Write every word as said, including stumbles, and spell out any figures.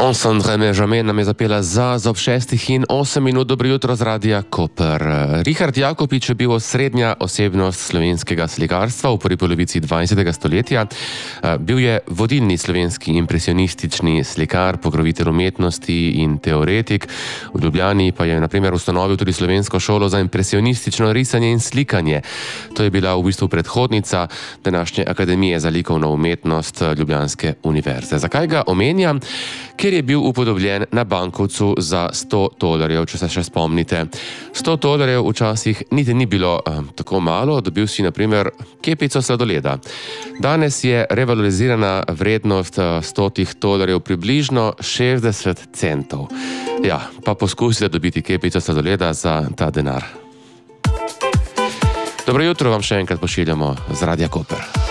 On s'André Benjamin nam je zapela za z ob šestih in osem minut. Dobro jutro z Radia Koper. Richard Jakopič je bil osrednja osebnost slovenskega slikarstva v prvi polovici dvajsetega stoletja. Bil je vodilni slovenski impresionistični slikar, pokrovitelj umetnosti in teoretik. V Ljubljani pa je na primer ustanovil tudi slovensko šolo za impresionistično risanje in slikanje. To je bila v bistvu predhodnica današnje Akademije za likovno umetnost Ljubljanske univerze. Zakaj ga omenjam? Ker je bil upodobljen na bankovcu za sto tolarjev, če se še spomnite. sto tolarjev včasih niti ni bilo eh, tako malo, dobil si na primer kepico sladoleda. Danes je revalorizirana vrednost stotih tolarjev približno šestdeset centov. Ja, pa poskusite dobiti kepico sladoleda za ta denar. Dobro jutro vam še enkrat pošiljamo z Radia Koper.